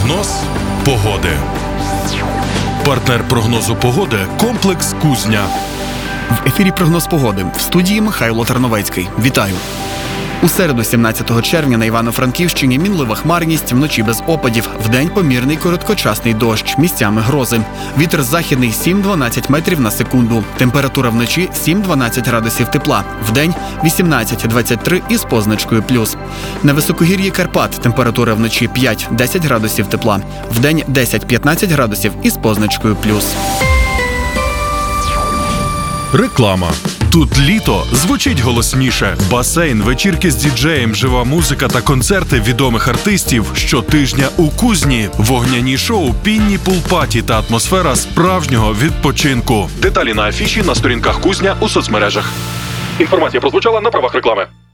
Прогноз погоди. Партнер прогнозу погоди – комплекс «Кузня». В ефірі прогноз погоди. В студії Михайло Тарновецький. Вітаю. У середу, 17 червня, на Івано-Франківщині мінлива хмарність, вночі без опадів. Вдень помірний короткочасний дощ, місцями грози. Вітер західний 7-12 метрів на секунду. Температура вночі 7-12 градусів тепла. Вдень 18-23 із позначкою плюс. На високогір'ї Карпат температура вночі 5-10 градусів тепла. Вдень 10-15 градусів із позначкою плюс. Реклама. Тут літо звучить голосніше. Басейн, вечірки з діджеєм, жива музика та концерти відомих артистів щотижня у Кузні. Вогняні шоу, пінні пул-паті та атмосфера справжнього відпочинку. Деталі на афіші на сторінках Кузня у соцмережах. Інформація прозвучала на правах реклами.